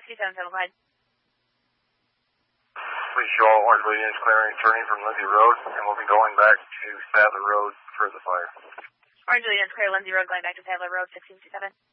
67, go ahead. Please show all orange units clearing, turning from Lindsay Road, and we'll be going back to Sadler Road for the fire. Orange units clear Lindsay Road, going back to Sadler Road, 1627.